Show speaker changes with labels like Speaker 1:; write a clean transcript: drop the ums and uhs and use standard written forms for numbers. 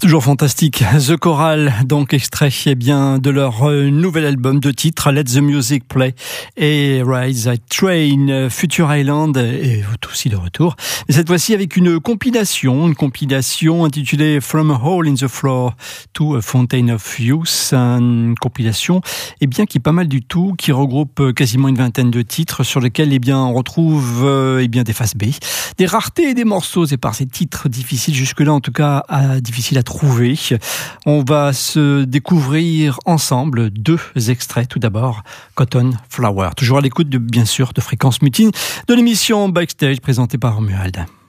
Speaker 1: Toujours fantastique. The Choral, donc extrait bien de leur nouvel album de titres, Let the Music Play et Rise I Train, Future Island est aussi de retour. Et cette fois-ci avec une compilation intitulée From a Hole in the Floor to a Fountain of Youth, une compilation bien qui est pas mal du tout, qui regroupe quasiment une vingtaine de titres sur lesquels on retrouve des faces B, des raretés et des morceaux épars, ces titres difficiles jusque-là en tout cas difficiles à trouver. On va se découvrir ensemble 2 extraits. Tout d'abord, Cotton Flower. Toujours à l'écoute bien sûr de Fréquence Mutine, de l'émission Backstage présentée par Romuald.